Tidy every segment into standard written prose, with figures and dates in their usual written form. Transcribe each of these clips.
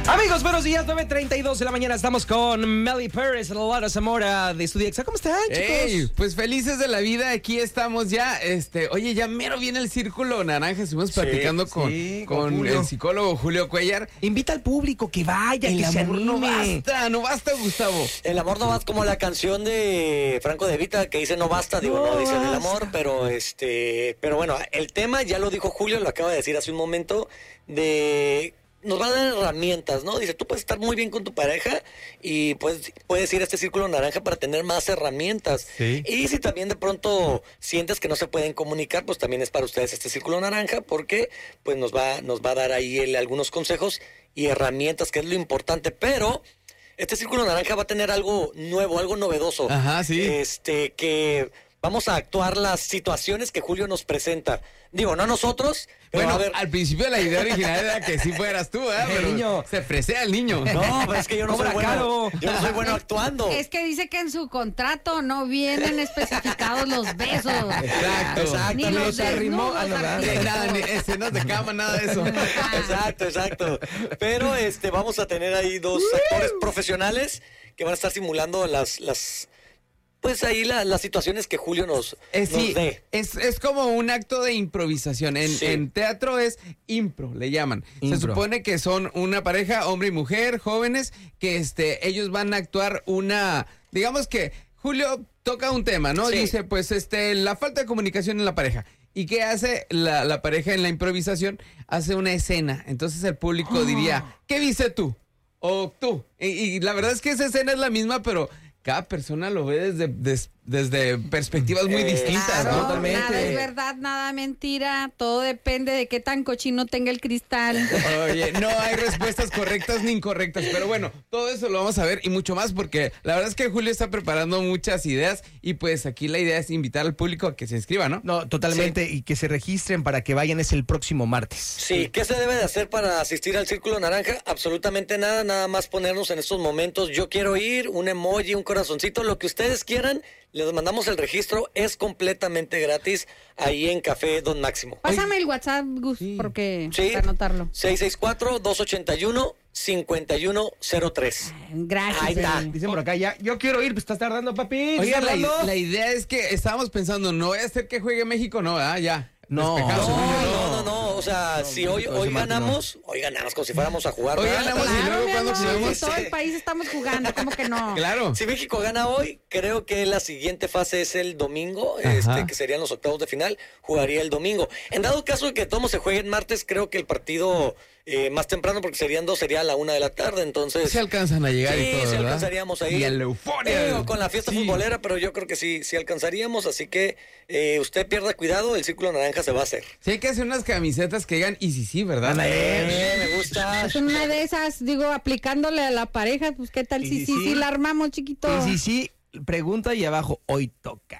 Amigos, buenos días, 9:32 de la mañana. Estamos con Meli Pérez, Lara Zamora de Estudia Exa. ¿Cómo están, chicos? Hey, pues felices de la vida, aquí estamos ya. Oye, ya mero viene el Círculo Naranja. Estuvimos platicando con el psicólogo Julio Cuellar. Invita al público que vaya, El que se amor no anime. no basta, Gustavo. El amor no basta, como la canción de Franco De Vita que dice no basta, no dice del amor, pero bueno, el tema ya lo dijo Julio, lo acaba de decir hace un momento, nos va a dar herramientas, ¿no? Dice, tú puedes estar muy bien con tu pareja y puedes ir a este Círculo Naranja para tener más herramientas. Sí. Y si también de pronto sientes que no se pueden comunicar, pues también es para ustedes este Círculo Naranja, porque pues nos va a dar ahí algunos consejos y herramientas, que es lo importante. Pero este Círculo Naranja va a tener algo nuevo, algo novedoso. Ajá, sí. Que vamos a actuar las situaciones que Julio nos presenta. Digo, no nosotros, pero Bueno, a ver. al principio la idea original era que sí fueras tú, ¿eh? Pero niño. se fresea el niño. No, pero es que yo no soy Cobra caro. bueno. Yo no soy bueno actuando. Es que dice que en su contrato no vienen especificados los besos. Exacto. Ni Ni los los arrimó. desnudos, No, artistas. Nada, ni escenas de cama, nada de eso. Exacto. Pero vamos a tener ahí dos actores profesionales que van a estar simulando pues ahí las situaciones que Julio nos Sí, dé. es como un acto de improvisación. Sí. En teatro es impro, le llaman. Impro. Se supone que son una pareja, hombre y mujer, jóvenes, que ellos van a actuar digamos que Julio toca un tema, ¿no? Sí. Dice, pues la falta de comunicación en la pareja. ¿Y qué hace la pareja en la improvisación? Hace una escena. Entonces el público diría, ¿qué viste tú? O tú. Y la verdad es que esa escena es la misma, pero cada persona lo ve desde perspectivas muy distintas, Claro, ¿no? Totalmente. nada es verdad, nada mentira. Todo depende de qué tan cochino tenga el cristal. Oye, no hay respuestas correctas ni incorrectas, pero bueno, todo eso lo vamos a ver y mucho más, porque la verdad es que Julio está preparando muchas ideas y pues aquí la idea es invitar al público a que se inscriba, ¿no? No, totalmente. Y que se registren para que vayan, es el próximo martes. Sí, ¿qué se debe de hacer para asistir al Círculo Naranja? Absolutamente nada más ponernos en estos momentos, yo quiero ir, un emoji, un corazoncito, lo que ustedes quieran, les mandamos el registro, es completamente gratis ahí en Café Don Máximo. Pásame el WhatsApp, Gus, porque Sí, para anotarlo. 664-281-5103. Gracias. Ahí está. Eli. Dicen por acá ya, yo quiero ir, pues estás tardando, papi. Oiga, ¿Estás tardando? la idea es que estábamos pensando, no voy a hacer que juegue México, no, ¿verdad? Ya. No. Despejado. No, o sea, si hoy ganamos como si fuéramos a jugar. Hoy ¿verdad? ganamos y Claro, luego mi cuando amor, jugamos. en todo el país estamos jugando, ¿cómo que no? Claro. Si México gana hoy, creo que la siguiente fase es el domingo, Ajá. que serían los octavos de final, jugaría el domingo. En dado caso de que todos se jueguen martes, creo que el partido más temprano, porque sería a la 1 de la tarde, entonces... Se alcanzan a llegar y todo, sí ¿verdad? alcanzaríamos ahí. Y en la euforia. Con la fiesta Sí. futbolera, pero yo creo que sí alcanzaríamos, así que usted pierda cuidado, el Círculo Naranja se va a hacer. Sí, hay que hacer unas camisetas que digan, y sí, ¿verdad? Me gusta. Es una de esas, digo, aplicándole a la pareja, pues qué tal Y si la armamos, chiquito. Y sí, pregunta y abajo, hoy toca.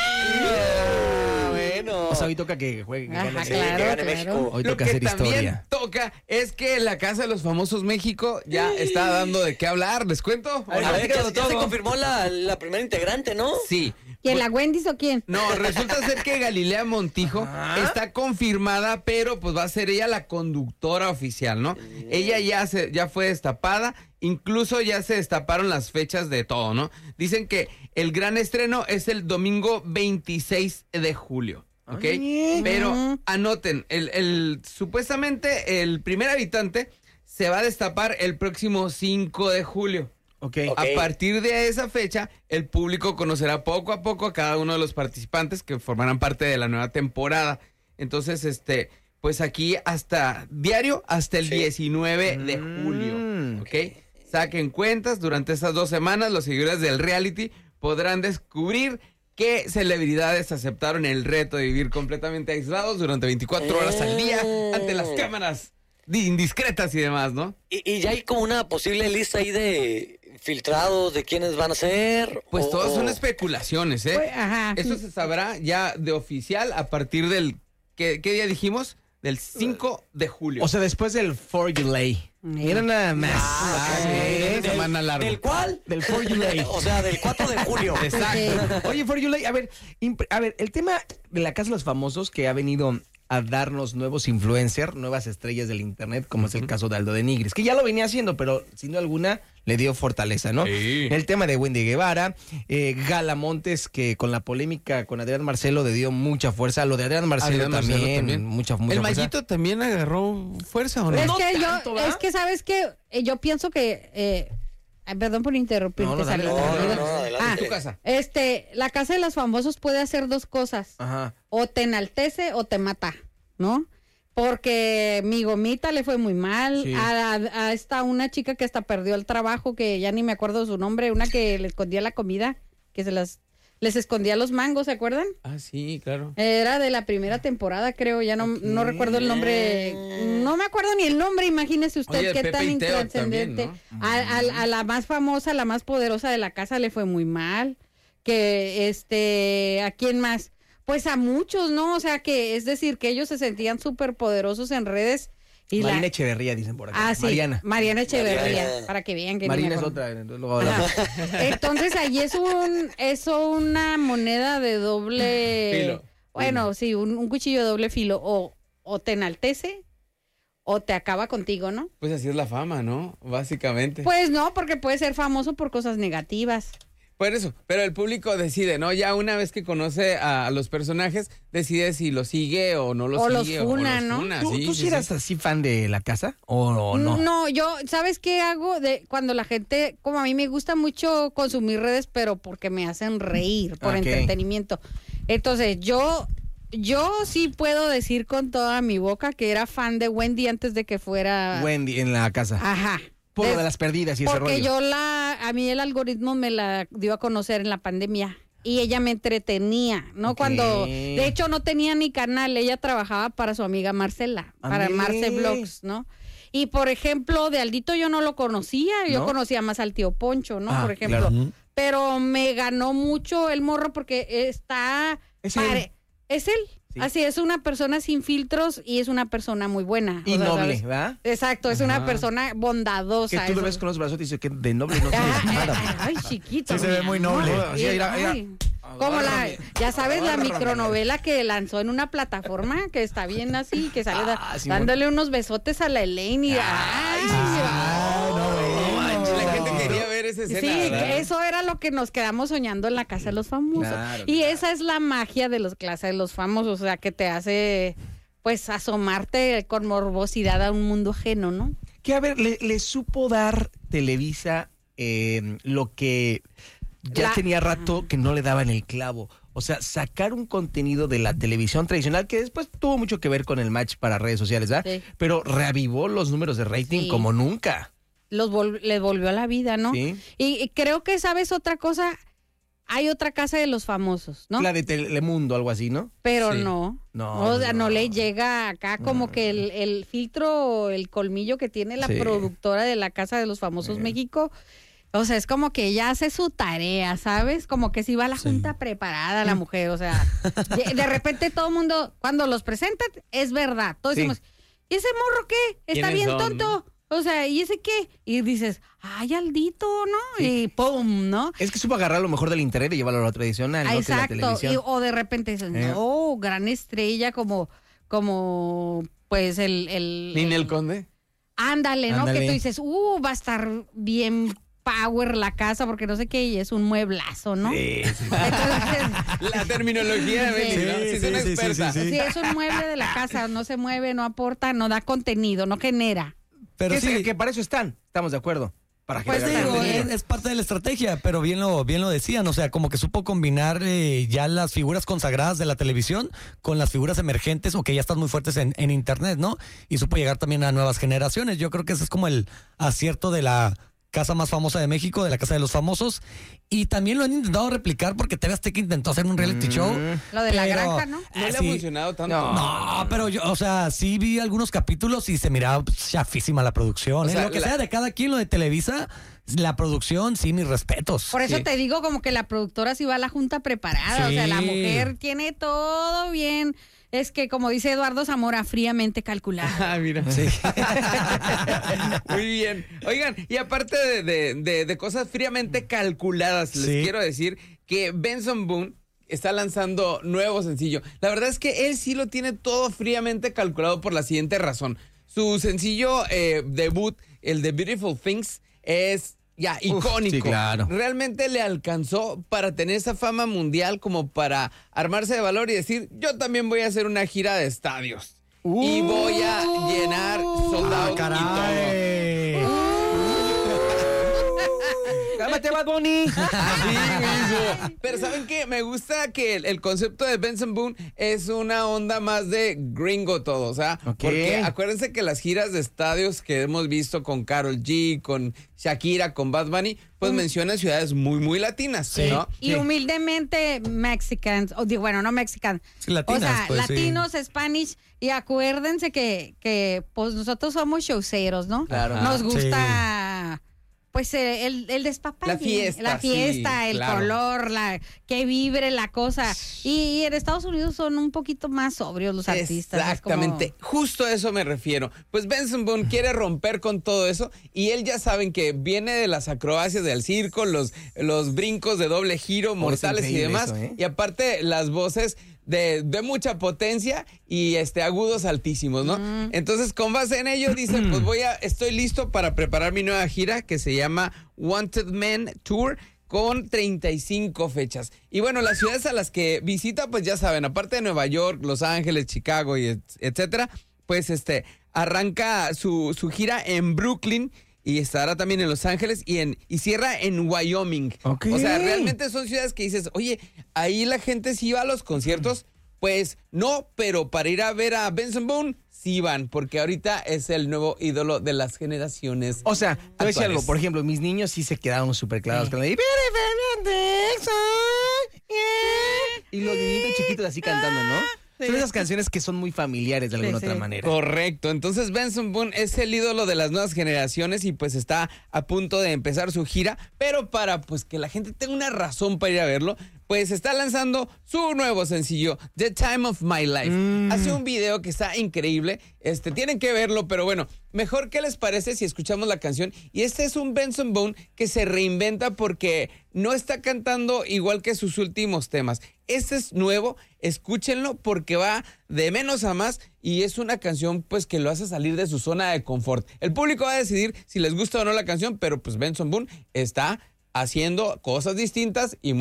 Bueno. O sea, hoy toca que juegue. que Ajá, gane. Sí, que gane claro. México. Hoy Lo toca que hacer también historia. toca es que la Casa de los Famosos México ya está dando de qué hablar. ¿Les cuento? Ay, A ver, ya se todo. confirmó la primera integrante, ¿no? Sí. ¿Quién, la Wendy's o quién? No, resulta ser que Galilea Montijo está confirmada, pero pues va a ser ella la conductora oficial, ¿no? Ella ya fue destapada, incluso ya se destaparon las fechas de todo, ¿no? Dicen que el gran estreno es el domingo 26 de julio. ¿Ok? Pero anoten, supuestamente el primer habitante se va a destapar el próximo 5 de julio. Ok. A partir de esa fecha, el público conocerá poco a poco a cada uno de los participantes que formarán parte de la nueva temporada. Entonces, pues aquí hasta el 19 de julio, ¿ok? Saquen cuentas, durante estas 2 semanas los seguidores del reality podrán descubrir qué celebridades aceptaron el reto de vivir completamente aislados durante 24 horas al día ante las cámaras indiscretas y demás, ¿no? Y ya hay como una posible lista ahí de filtrados de quiénes van a ser. Pues todas son especulaciones, ¿eh? Pues, ajá. Eso se sabrá ya de oficial a partir del... ¿Qué día dijimos? Del 5 de julio. O sea, después del For You Lay. Mira nada más. ok. Semana larga. ¿Del cuál? Del For You Lay. O sea, del 4 de julio. Exacto. Oye, For You Lay, a ver, el tema de la Casa de los Famosos que ha venido a darnos nuevos influencers, nuevas estrellas del internet, como es el caso de Aldo de Nigris, que ya lo venía haciendo, pero sin duda alguna le dio fortaleza, ¿no? Sí. El tema de Wendy Guevara, Gala Montes, que con la polémica con Adrián Marcelo le dio mucha fuerza. Lo de Adrián Marcelo, también, mucha ¿El fuerza. Mayito también agarró fuerza o no? Es No que tanto, ¿verdad? es que sabes que yo pienso que ay, perdón por interrumpirte, No, dale, Sally. adelante. Tu casa. La casa de los famosos puede hacer dos cosas. Ajá. O te enaltece o te mata, ¿no? Porque mi Gomita le fue muy mal. Sí. A esta una chica que hasta perdió el trabajo, que ya ni me acuerdo su nombre, una que le escondía la comida, que les escondía los mangos, ¿se acuerdan? Ah, sí, claro. Era de la primera temporada, creo, ya no recuerdo el nombre, no me acuerdo ni el nombre, imagínese usted Oye, qué Pepe tan y Teo intrascendente. también, A la más famosa, la más poderosa de la casa le fue muy mal. ¿A quién más? Pues a muchos, ¿no? O sea que, es decir, que ellos se sentían súper poderosos en redes. Y Marina Echeverría, dicen por acá. Ah, sí, Mariana Echeverría, Mariana. para que vean que Marina ni es me otra. acuerdo. Luego hablamos. Ajá. Entonces ahí es una moneda de doble Filo. bueno, sí, un cuchillo de doble filo, o te enaltece o te acaba contigo, ¿no? Pues así es la fama, ¿no? Básicamente. Pues no, porque puede ser famoso por cosas negativas. Por eso, pero el público decide, ¿no? Ya una vez que conoce a los personajes, decide si los sigue o no los O los sigue. funa, o los ¿no? funa, ¿Tú sí, sí sí, eras sí. así fan de la casa o no? No, yo, ¿sabes qué hago? Cuando la gente, como a mí me gusta mucho consumir redes, pero porque me hacen reír, por Ok. entretenimiento. Entonces, yo sí puedo decir con toda mi boca que era fan de Wendy antes de que fuera... Wendy en la casa. Ajá. Por lo Es- de las perdidas y ese Porque rollo. a mí el algoritmo me la dio a conocer en la pandemia y ella me entretenía, ¿no? Ok. De hecho no tenía ni canal, ella trabajaba para su amiga Marcela, para Ándale. Marce Vlogs, ¿no? Y por ejemplo, de Aldito yo no lo conocía, yo ¿No? conocía más al tío Poncho, ¿no? Ah, Por ejemplo. claro. Pero me ganó mucho el morro porque está... Es él. Es él. Sí. Así es, una persona sin filtros y es una persona muy buena. Y o sea, noble, ¿sabes? ¿verdad? Exacto, es una Ajá. persona bondadosa. Que tú lo eso. ves con los brazos y dices que de noble no tienes nada. Ay, chiquito. Sí se ve mi muy amor. noble. Sí, mira, mira. Ay, como ya sabes, la micronovela que lanzó en una plataforma que está bien así, que sale sí, dándole unos besotes a la Elaine y La gente quería ver esa escena, Sí, ¿verdad? que eso era lo que nos quedamos soñando en la casa de los famosos. Claro, y claro. esa es la magia de los clases de los famosos, o sea, que te hace pues asomarte con morbosidad a un mundo ajeno, ¿no? Que a ver, le supo dar Televisa lo que ya tenía rato que no le daban el clavo. O sea, sacar un contenido de la televisión tradicional que después tuvo mucho que ver con el match para redes sociales, ¿verdad? Sí. Pero reavivó los números de rating Sí. como nunca. Les volvió a la vida, ¿no? Sí. Y creo que, ¿sabes otra cosa? Hay otra casa de los famosos, ¿no? La de Telemundo, algo así, ¿no? Pero Sí. no. No, O sea, no no. le llega acá como que el filtro, el colmillo que tiene la Sí. productora de la Casa de los Famosos México. O sea, es como que ella hace su tarea, ¿sabes? Como que si va a la junta preparada la mujer. O sea, de repente todo el mundo, cuando los presentan, es verdad. Todos Sí. decimos, ¿y ese morro qué? Está ¿Quiénes bien son, tonto. O sea, ¿y ese qué? Y dices, ay, Aldito, ¿no? Y pum, ¿no? Es que supo agarrar lo mejor del internet y llevarlo a lo tradicional, ¿no? Que es la Exacto, televisión. o de repente dices, no, gran estrella como pues el Ninel Conde. ándale, ¿no? Ándale. Que tú dices, va a estar bien power la casa porque no sé qué, y es un mueblazo, ¿no? Sí, sí. Entonces, La terminología de Beli, ¿no? Sí, Sí, es una sí, sí, experta. sí, sí. sí, es un mueble de la casa, no se mueve, no aporta, no da contenido, no genera. Pero Que, sí, que para eso están, estamos de acuerdo. Para pues generar digo, contenido. es parte de la estrategia, pero bien lo decían, o sea, como que supo combinar ya las figuras consagradas de la televisión con las figuras emergentes o que ya están muy fuertes en internet, ¿no? Y supo llegar también a nuevas generaciones. Yo creo que ese es como el acierto de la casa más famosa de México, de la Casa de los Famosos, y también lo han intentado replicar porque TV Azteca intentó hacer un reality show. Lo de la pero- granja, ¿no? No le ha sí. funcionado tanto. No, pero yo, o sea, sí vi algunos capítulos y se miraba chafísima la producción. O sea, lo que la- sea de cada quien, lo de Televisa, la producción, sí, mis respetos. Por eso Sí. te digo como que la productora sí va a la junta preparada, o sea, la Sí. mujer tiene todo bien, es que como dice Eduardo Zamora, fríamente calculado. Ah, mira. Sí. Muy bien. Oigan, y aparte de cosas fríamente calculadas, les Sí. quiero decir que Benson Boone está lanzando nuevo sencillo. La verdad es que él sí lo tiene todo fríamente calculado por la siguiente razón. Su sencillo debut, el de Beautiful Things, es ya icónico. Sí, claro. Realmente le alcanzó para tener esa fama mundial como para armarse de valor y decir, yo también voy a hacer una gira de estadios. Y voy a llenar sold out y todo. ¡Cálmate, Bad Bunny! Así mismo. Pero ¿saben qué? Me gusta que el concepto de Benson Boone es una onda más de gringo todo, o sea, porque acuérdense que las giras de estadios que hemos visto con Karol G, con Shakira, con Bad Bunny, pues mencionan ciudades muy, muy latinas, ¿no? Y humildemente mexicans, bueno, no mexicanos, latinas, o sea, pues, latinos, Spanish, y acuérdense que pues nosotros somos showceros, ¿no? Claro. Nos gusta... Pues el despapalle. La fiesta, sí, el claro. color, que vibre la cosa. Y en Estados Unidos son un poquito más sobrios los artistas. Exactamente, justo a eso me refiero. Pues Benson Boone quiere romper con todo eso y él ya saben que viene de las acrobacias del circo, los brincos de doble giro, mortales y demás. Eso, ¿eh? Y aparte las voces de mucha potencia y agudos altísimos, ¿no? Entonces, con base en ello, dicen, pues estoy listo para preparar mi nueva gira que se llama Wanted Men Tour con 35 fechas. Y bueno, las ciudades a las que visita, pues ya saben, aparte de Nueva York, Los Ángeles, Chicago y etcétera, pues arranca su gira en Brooklyn. Y estará también en Los Ángeles y cierra en Wyoming. Okay. O sea, realmente son ciudades que dices, oye, ahí la gente sí va a los conciertos. Pues no, pero para ir a ver a Benson Boone, sí van, porque ahorita es el nuevo ídolo de las generaciones. O sea, te voy a decir actuales. algo. Por ejemplo, mis niños sí se quedaron súper claros con la de... Y los niñitos chiquitos así cantando, ¿no? Son esas canciones que son muy familiares de alguna otra manera. Correcto, entonces Benson Boone es el ídolo de las nuevas generaciones y pues está a punto de empezar su gira, pero para pues que la gente tenga una razón para ir a verlo, pues está lanzando su nuevo sencillo, The Time of My Life. Hace un video que está increíble, tienen que verlo, pero bueno, mejor qué les parece si escuchamos la canción. Y este es un Benson Boone que se reinventa porque no está cantando igual que sus últimos temas. Este es nuevo, escúchenlo porque va de menos a más y es una canción pues que lo hace salir de su zona de confort. El público va a decidir si les gusta o no la canción, pero pues Benson Boone está haciendo cosas distintas y